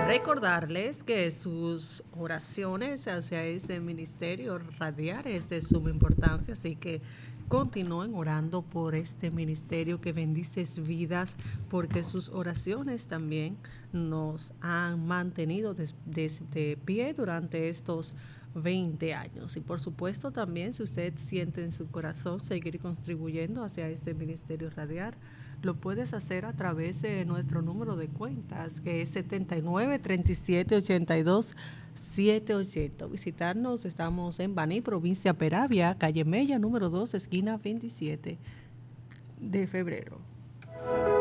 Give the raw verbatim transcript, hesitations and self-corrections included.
Recordarles que sus oraciones hacia este ministerio radial es de suma importancia, así que continúen orando por este ministerio que bendice vidas, porque sus oraciones también nos han mantenido de, de, de pie durante estos veinte años. Y por supuesto también, si usted siente en su corazón seguir contribuyendo hacia este ministerio radial, lo puedes hacer a través de nuestro número de cuentas, que es setenta y nueve, treinta y siete, ochenta y dos, setecientos ochenta. Visitarnos, estamos en Baní, provincia Peravia, calle Mella, número dos, esquina veintisiete de febrero.